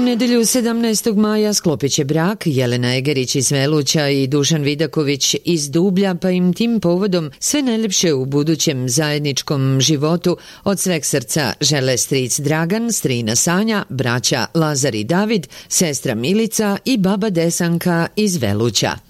nedelju 17. maja sklopit će brak Jelena Egerić iz Veluća i Dušan Vidaković iz Dublja, pa im tim povodom sve najljepše u budućem zajedničkom životu od sveg srca žele stric Dragan, strina Sanja, braća Lazar i David, sestra Milica i baba Desanka iz Veluća.